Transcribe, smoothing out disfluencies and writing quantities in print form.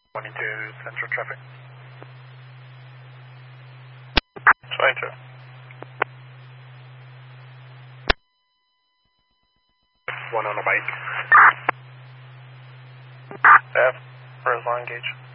22 Central traffic. 22. One on the bike. F, first line gauge.